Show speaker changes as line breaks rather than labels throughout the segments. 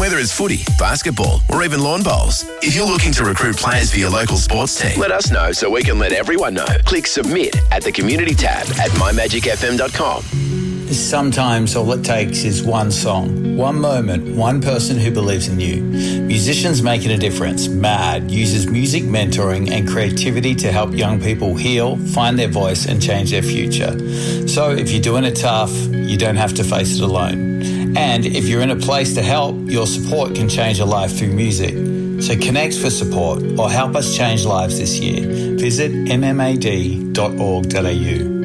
Whether it's footy, basketball, or even lawn bowls. If you're looking to recruit players for your local sports team, let us know so we can let everyone know. Click submit at the community tab at mymagicfm.com.
Sometimes all it takes is one song, one moment, one person who believes in you. Musicians Making a Difference, MAD, uses music mentoring and creativity to help young people heal, find their voice and change their future. So if you're doing it tough, you don't have to face it alone. And if you're in a place to help, your support can change a life through music. So connect for support or help us change lives this year. Visit mmad.org.au.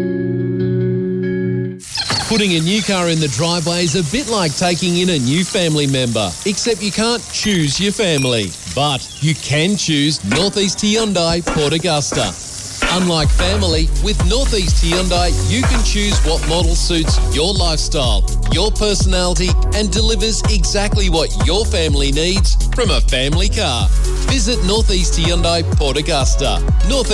Putting a new car in the driveway is a bit like taking in a new family member, except you can't choose your family. But you can choose North East Hyundai Port Augusta. Unlike family, with North East Hyundai, you can choose what model suits your lifestyle, your personality, and delivers exactly what your family needs from a family car. Visit North East Hyundai Port Augusta,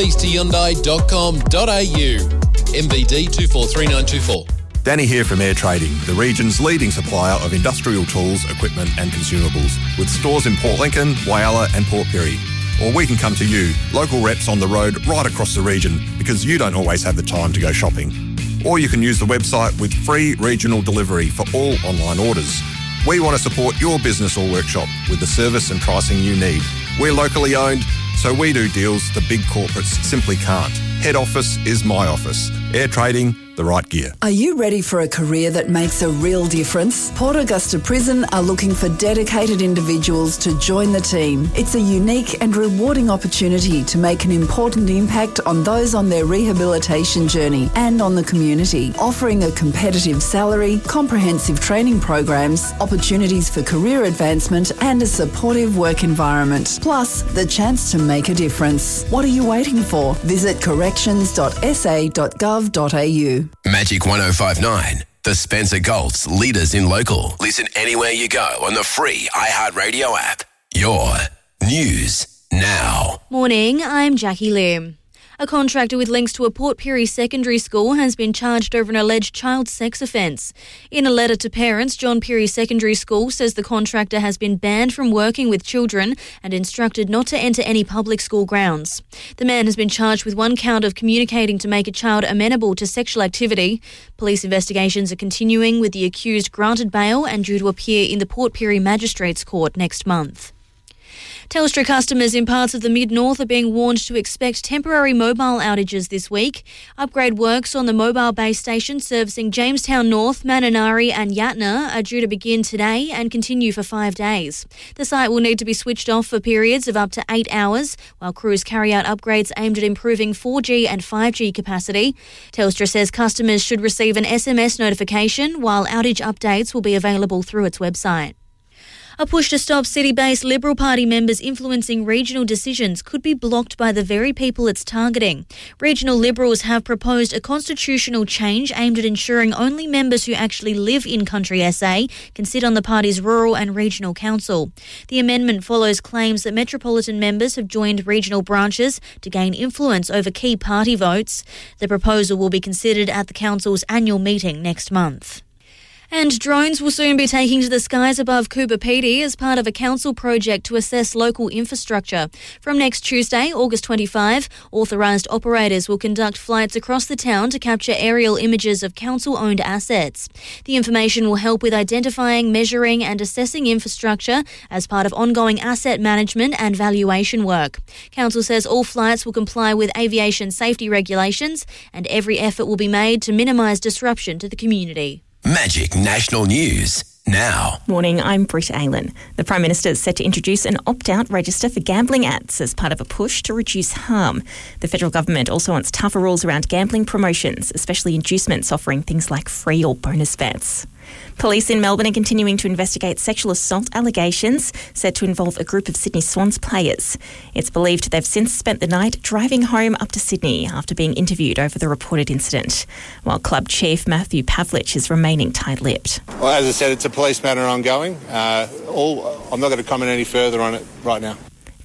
northeasthyundai.com.au. MBD 243924.
Danny here from Air Trading, the region's leading supplier of industrial tools, equipment and consumables, with stores in Port Lincoln, Whyalla and Port Pirie. Or we can come to you, local reps on the road right across the region, because you don't always have the time to go shopping. Or you can use the website with free regional delivery for all online orders. We want to support your business or workshop with the service and pricing you need. We're locally owned, so we do deals the big corporates simply can't. Head office is my office. Air Trading, the right gear.
Are you ready for a career that makes a real difference? Port Augusta Prison are looking for dedicated individuals to join the team. It's a unique and rewarding opportunity to make an important impact on those on their rehabilitation journey and on the community, offering a competitive salary, comprehensive training programs, opportunities for career advancement and a supportive work environment. Plus, the chance to make a difference. What are you waiting for? Visit corrections.sa.gov.au.
Magic 105.9, the Spencer Golf's leaders in local. Listen anywhere you go on the free iHeartRadio app. Your news now.
Morning, I'm Jackie Lim. A contractor with links to a Port Pirie secondary school has been charged over an alleged child sex offence. In a letter to parents, John Pirie Secondary School says the contractor has been banned from working with children and instructed not to enter any public school grounds. The man has been charged with one count of communicating to make a child amenable to sexual activity. Police investigations are continuing, with the accused granted bail and due to appear in the Port Pirie Magistrates Court next month. Telstra customers in parts of the Mid-North are being warned to expect temporary mobile outages this week. Upgrade works on the mobile base station servicing Jamestown North, Mananari and Yatna are due to begin today and continue for 5 days. The site will need to be switched off for periods of up to 8 hours, while crews carry out upgrades aimed at improving 4G and 5G capacity. Telstra says customers should receive an SMS notification, while outage updates will be available through its website. A push to stop city-based Liberal Party members influencing regional decisions could be blocked by the very people it's targeting. Regional Liberals have proposed a constitutional change aimed at ensuring only members who actually live in country SA can sit on the party's rural and regional council. The amendment follows claims that metropolitan members have joined regional branches to gain influence over key party votes. The proposal will be considered at the council's annual meeting next month. And drones will soon be taking to the skies above Coober Pedy as part of a council project to assess local infrastructure. From next Tuesday, August 25, authorised operators will conduct flights across the town to capture aerial images of council-owned assets. The information will help with identifying, measuring and assessing infrastructure as part of ongoing asset management and valuation work. Council says all flights will comply with aviation safety regulations and every effort will be made to minimise disruption to the community.
Magic National News now.
Morning, I'm Britt Aylan. The Prime Minister is set to introduce an opt-out register for gambling ads as part of a push to reduce harm. The federal government also wants tougher rules around gambling promotions, especially inducements offering things like free or bonus bets. Police in Melbourne are continuing to investigate sexual assault allegations said to involve a group of Sydney Swans players. It's believed they've since spent the night driving home up to Sydney after being interviewed over the reported incident, while club chief Matthew Pavlich is remaining tight-lipped.
Well, as I said, it's a police matter ongoing. I'm not going to comment any further on it right now.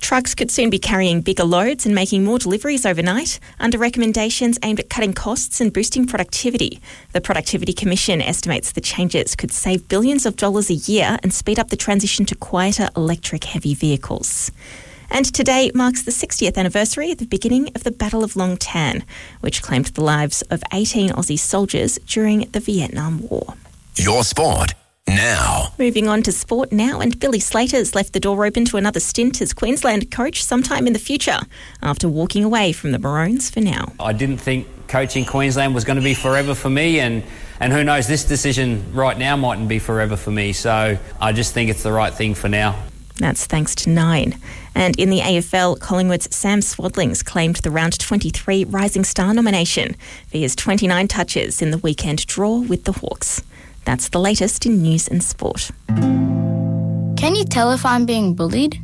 Trucks could soon be carrying bigger loads and making more deliveries overnight under recommendations aimed at cutting costs and boosting productivity. The Productivity Commission estimates the changes could save billions of dollars a year and speed up the transition to quieter electric heavy vehicles. And today marks the 60th anniversary of the beginning of the Battle of Long Tan, which claimed the lives of 18 Aussie soldiers during the Vietnam War.
Your sport now.
Moving on to sport now, and Billy Slater's left the door open to another stint as Queensland coach sometime in the future after walking away from the Maroons for now.
I didn't think coaching Queensland was going to be forever for me, and who knows, this decision right now mightn't be forever for me, so I just think it's the right thing for now.
That's thanks to Nine. And in the AFL, Collingwood's Sam Swadlings claimed the round 23 Rising Star nomination for his 29 touches in the weekend draw with the Hawks. That's the latest in news and sport.
Can you tell if I'm being bullied?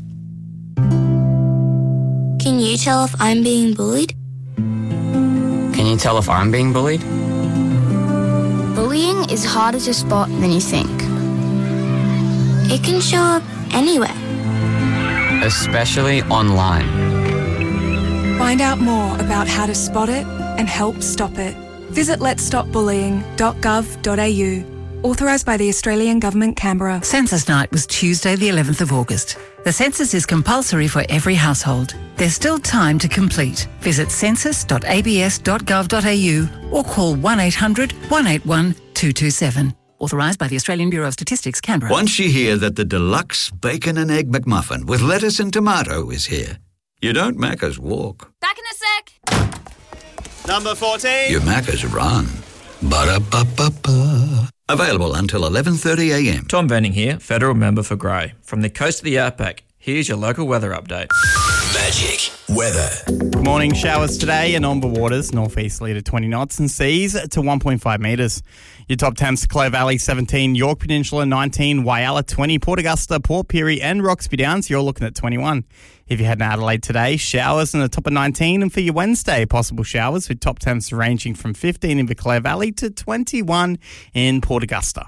Can you tell if I'm being bullied?
Can you tell if I'm being bullied?
Bullying is harder to spot than you think. It can show up anywhere.
Especially online.
Find out more about how to spot it and help stop it. Visit letsstopbullying.gov.au. Authorised by the Australian Government, Canberra.
Census night was Tuesday the 11th of August. The census is compulsory for every household. There's still time to complete. Visit census.abs.gov.au or call 1800 181 227. Authorised by the Australian Bureau of Statistics, Canberra.
Once you hear that the deluxe bacon and egg McMuffin with lettuce and tomato is here, you don't Macca's walk.
Back in a sec.
Number 14.
You Macca's run. Ba-da-ba-ba-ba. Available until 11:30am.
Tom Venning here, federal member for Grey. From the coast of the Outback, here's your local weather update.
Magic weather.
Good morning. Showers today and Omba waters, northeasterly to 20 knots and seas to 1.5 metres. Your top temps, Clover Valley 17, York Peninsula 19, Whyalla 20, Port Augusta, Port Pirie and Roxby Downs, you're looking at 21. If you head to Adelaide today, showers in the top of 19, and for your Wednesday, possible showers with top temps ranging from 15 in Victoria Valley to 21 in Port Augusta.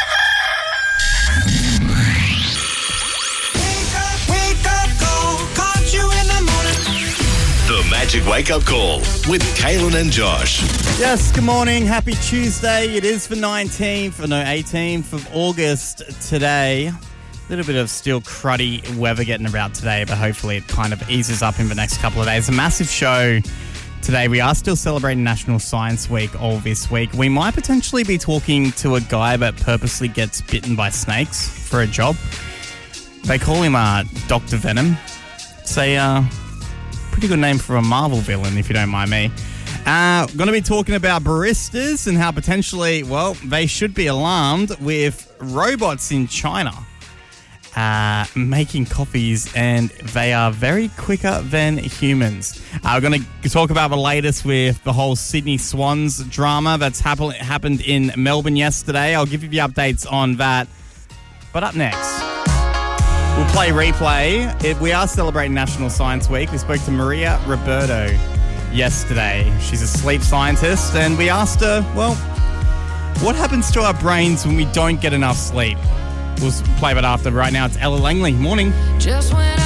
The Magic Wake Up Call with Kaylin and Josh.
Yes, good morning. Happy Tuesday. It is the 18th of August today. A little bit of still cruddy weather getting about today, but hopefully it kind of eases up in the next couple of days. A massive show today. We are still celebrating National Science Week all this week. We might potentially be talking to a guy that purposely gets bitten by snakes for a job. They call him Dr. Venom. It's a pretty good name for a Marvel villain, if you don't mind me. Going to be talking about baristas and how potentially, well, they should be alarmed with robots in China making coffees, and they are very quicker than humans. We're going to talk about the latest with the whole Sydney Swans drama that's happened in Melbourne yesterday. I'll give you the updates on that. But up next, we'll play replay. We are celebrating National Science Week. We spoke to Maria Roberto yesterday. She's a sleep scientist, and we asked her, well, what happens to our brains when we don't get enough sleep? We'll play that after. Right now, it's Ella Langley. Morning. Just when